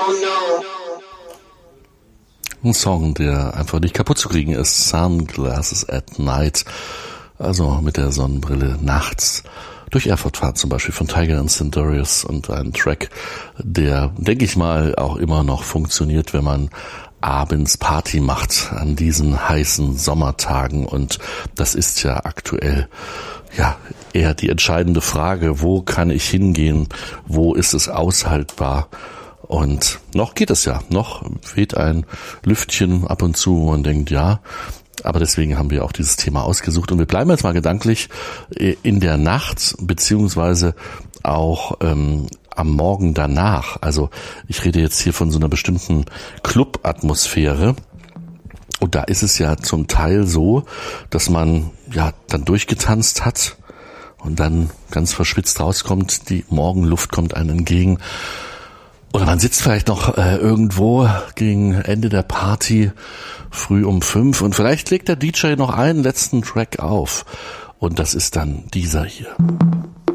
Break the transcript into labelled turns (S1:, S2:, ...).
S1: Ein Song, der einfach nicht kaputt zu kriegen ist. Sunglasses at Night. Also mit der Sonnenbrille nachts durch Erfurt fahren, zum Beispiel von Tiger and Cendorius, und ein Track, der, denke ich mal, auch immer noch funktioniert, wenn man abends Party macht an diesen heißen Sommertagen. Und das ist ja aktuell ja eher die entscheidende Frage: Wo kann ich hingehen? Wo ist es aushaltbar? Und noch geht es ja, noch weht ein Lüftchen ab und zu, wo man denkt, ja, aber deswegen haben wir auch dieses Thema ausgesucht. Und wir bleiben jetzt mal gedanklich in der Nacht, beziehungsweise auch am Morgen danach. Also ich rede jetzt hier von so einer bestimmten Club-Atmosphäre. Und da ist es ja zum Teil so, dass man ja dann durchgetanzt hat und dann ganz verschwitzt rauskommt, die Morgenluft kommt einem entgegen. Oder man sitzt vielleicht noch irgendwo gegen Ende der Party früh um 5 und vielleicht legt der DJ noch einen letzten Track auf. Und das ist dann dieser hier.